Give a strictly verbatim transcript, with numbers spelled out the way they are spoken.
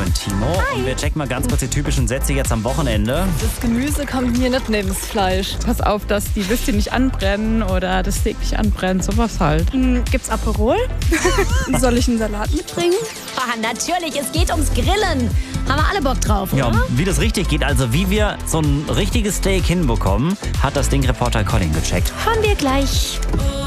und Timo. Hi. Und wir checken mal ganz kurz die typischen Sätze jetzt am Wochenende. Das Gemüse kommt mir nicht neben das Fleisch. Pass auf, dass die Würstchen nicht anbrennen oder das Steak nicht anbrennt, sowas halt. Hm, gibt's Aperol? Soll ich einen Salat mitbringen? Ah, natürlich, es geht ums Grillen. Haben wir alle Bock drauf, oder? Ja, wie das richtig geht, also wie wir so ein richtiges Steak hinbekommen, hat das Ding-Reporter Colin gecheckt. Hören wir gleich.